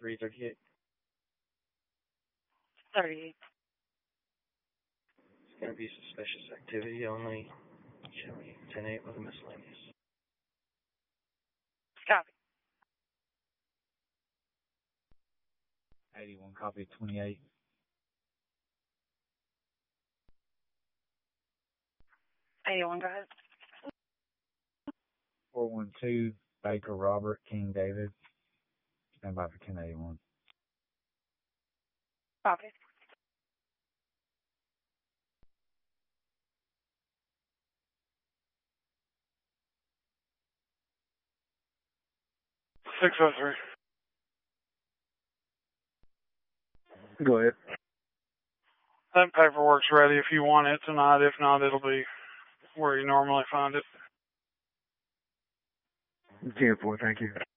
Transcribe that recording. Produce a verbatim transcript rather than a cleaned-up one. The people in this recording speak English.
three thirty-eight. thirty-eight. It's going to be suspicious activity only. Chevy ten eight with a miscellaneous. Copy. eighty-one, copy, twenty-eight. eighty-one, go ahead. four one two, Baker Robert, King David. Stand by for ten eighty-one. Copy. six oh three. Go ahead. That paperwork's ready if you want it tonight. If not, it'll be where you normally find it. ten four, thank you.